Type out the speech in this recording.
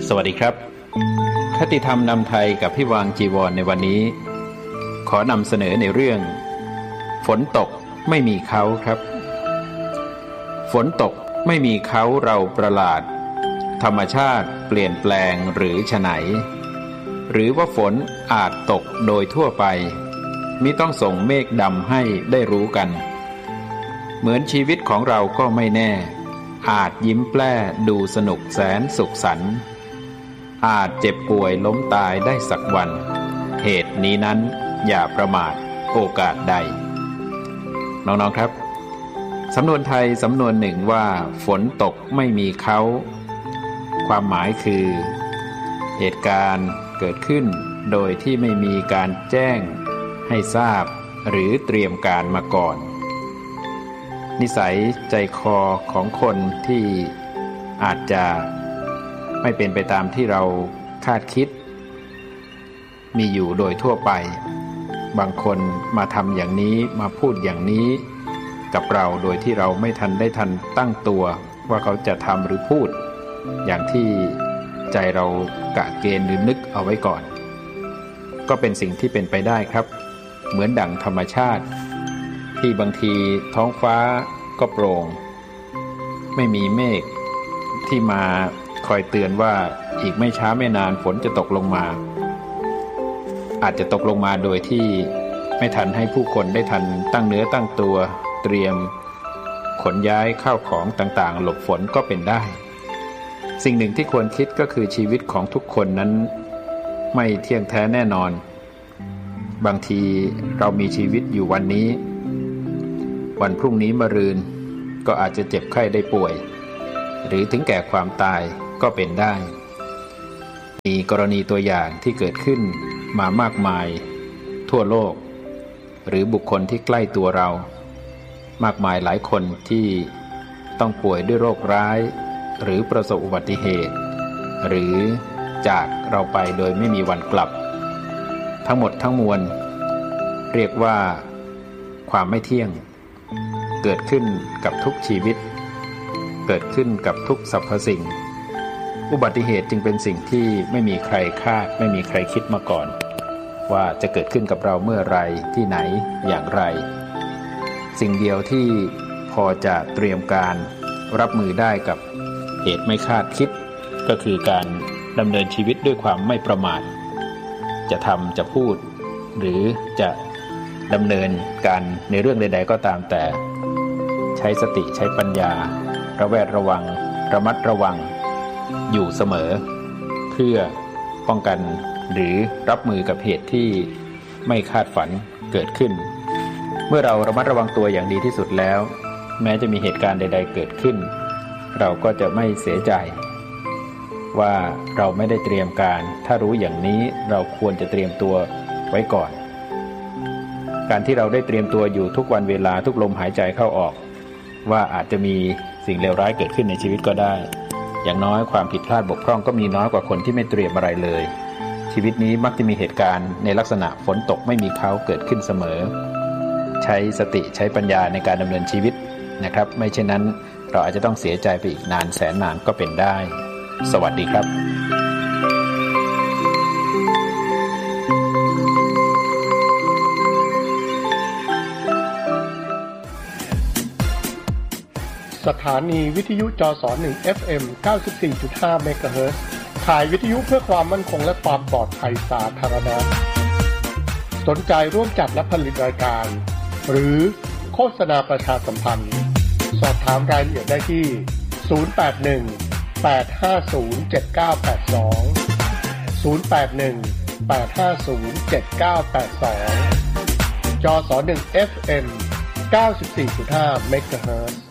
สวัสดีครับคติธรรมนำไทยกับพี่วางจีวรในวันนี้ขอนำเสนอในเรื่องฝนตกไม่มีเขาครับฝนตกไม่มีเขาเราประหลาดธรรมชาติเปลี่ยนแปลงหรือไฉนหรือว่าฝนอาจตกโดยทั่วไปมิต้องส่งเมฆดำให้ได้รู้กันเหมือนชีวิตของเราก็ไม่แน่อาจยิ้มแปล้ดูสนุกแสนสุขสันต์อาจเจ็บป่วยล้มตายได้สักวันเหตุนี้นั้นอย่าประมาทโอกาสใดน้องๆครับสำนวนไทยสำนวนหนึ่งว่าฝนตกไม่มีเขาความหมายคือเหตุการณ์เกิดขึ้นโดยที่ไม่มีการแจ้งให้ทราบหรือเตรียมการมาก่อนนิสัยใจคอของคนที่อาจจะไม่เป็นไปตามที่เราคาดคิดมีอยู่โดยทั่วไปบางคนมาทำอย่างนี้มาพูดอย่างนี้กับเราโดยที่เราไม่ทันตั้งตัวว่าเขาจะทำหรือพูดอย่างที่ใจเรากะเกณฑ์หรือนึกเอาไว้ก่อนก็เป็นสิ่งที่เป็นไปได้ครับเหมือนดั่งธรรมชาติที่บางทีท้องฟ้าก็โปร่งไม่มีเมฆที่มาคอยเตือนว่าอีกไม่ช้าไม่นานฝนจะตกลงมาอาจจะตกลงมาโดยที่ไม่ทันให้ผู้คนได้ทันตั้งเนื้อตั้งตัวเตรียมขนย้ายข้าวของต่างๆหลบฝนก็เป็นได้สิ่งหนึ่งที่ควรคิดก็คือชีวิตของทุกคนนั้นไม่เที่ยงแท้แน่นอนบางทีเรามีชีวิตอยู่วันนี้วันพรุ่งนี้มะรืนก็อาจจะเจ็บไข้ได้ป่วยหรือถึงแก่ความตายก็เป็นได้มีกรณีตัวอย่างที่เกิดขึ้นมามากมายทั่วโลกหรือบุคคลที่ใกล้ตัวเรามากมายหลายคนที่ต้องป่วยด้วยโรคร้ายหรือประสบอุบัติเหตุหรือจากเราไปโดยไม่มีวันกลับทั้งหมดทั้งมวลเรียกว่าความไม่เที่ยงเกิดขึ้นกับทุกชีวิตเกิดขึ้นกับทุกสรรพสิ่งอุบัติเหตุจึงเป็นสิ่งที่ไม่มีใครคาดไม่มีใครคิดมาก่อนว่าจะเกิดขึ้นกับเราเมื่อไรที่ไหนอย่างไรสิ่งเดียวที่พอจะเตรียมการรับมือได้กับเหตุไม่คาดคิดก็คือการดำเนินชีวิตด้วยความไม่ประมาทจะทำจะพูดหรือจะดำเนินการในเรื่องใดๆก็ตามแต่ใช้สติใช้ปัญญาระแวดระวังระมัดระวังอยู่เสมอเพื่อป้องกันหรือรับมือกับเหตุที่ไม่คาดฝันเกิดขึ้นเมื่อเราระมัดระวังตัวอย่างดีที่สุดแล้วแม้จะมีเหตุการณ์ใดๆเกิดขึ้นเราก็จะไม่เสียใจว่าเราไม่ได้เตรียมการถ้ารู้อย่างนี้เราควรจะเตรียมตัวไว้ก่อนการที่เราได้เตรียมตัวอยู่ทุกวันเวลาทุกลมหายใจเข้าออกว่าอาจจะมีสิ่งเลวร้ายเกิดขึ้นในชีวิตก็ได้อย่างน้อยความผิดพลาดบกพร่องก็มีน้อยกว่าคนที่ไม่เตรียมอะไรเลยชีวิตนี้มักจะมีเหตุการณ์ในลักษณะฝนตกไม่มีเขาเกิดขึ้นเสมอใช้สติใช้ปัญญาในการดำเนินชีวิตนะครับไม่เช่นนั้นเราอาจจะต้องเสียใจไปอีกนานแสนนานก็เป็นได้สวัสดีครับสถานีวิทยุจส1 FM 94.5 เมกะเฮิรตซ์ขายวิทยุเพื่อความมั่นคงและความปลอดภัยสาธารณะสนใจร่วมจัดและผลิตรายการหรือโฆษณาประชาสัมพันธ์สอบถามรายละเอียดได้ที่ 081-850-7982 081-850-7982 จส1 FM 94.5 เมกะเฮิรตซ์